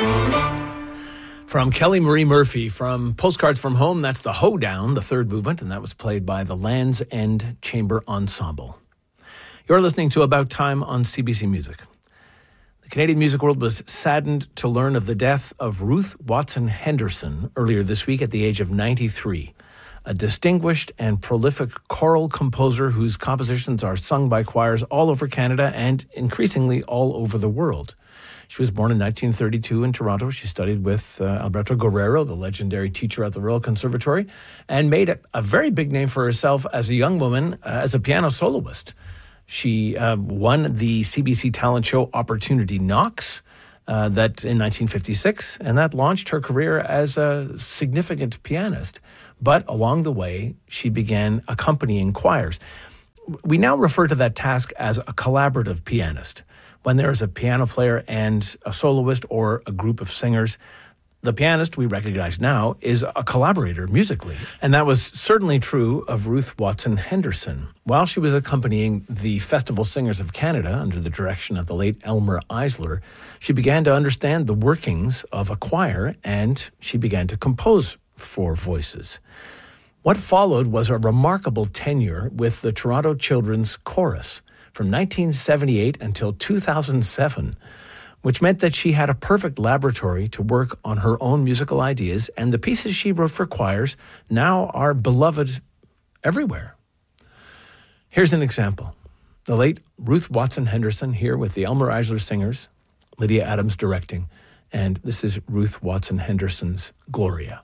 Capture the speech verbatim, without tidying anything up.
From Kelly Marie Murphy, from Postcards from Home, that's the Hoedown, the third movement, and that was played by the Land's End Chamber Ensemble. You're listening to About Time on C B C Music. The Canadian music world was saddened to learn of the death of Ruth Watson Henderson earlier this week at the age of ninety-three, a distinguished and prolific choral composer whose compositions are sung by choirs all over Canada and increasingly all over the world. She was born in nineteen thirty-two in Toronto. She studied with uh, Alberto Guerrero, the legendary teacher at the Royal Conservatory, and made a, a very big name for herself as a young woman, uh, as a piano soloist. She uh, won the C B C talent show Opportunity Knocks uh, that in nineteen fifty-six, and that launched her career as a significant pianist. But along the way, she began accompanying choirs. We now refer to that task as a collaborative pianist. When there is a piano player and a soloist or a group of singers, the pianist, we recognize now, is a collaborator musically. And that was certainly true of Ruth Watson Henderson. While she was accompanying the Festival Singers of Canada under the direction of the late Elmer Eisler, she began to understand the workings of a choir, and she began to compose for voices. What followed was a remarkable tenure with the Toronto Children's Chorus from nineteen seventy-eight until two thousand seven, which meant that she had a perfect laboratory to work on her own musical ideas, and the pieces she wrote for choirs now are beloved everywhere. Here's an example. The late Ruth Watson Henderson here with the Elmer Eisler Singers, Lydia Adams directing, and this is Ruth Watson Henderson's Gloria.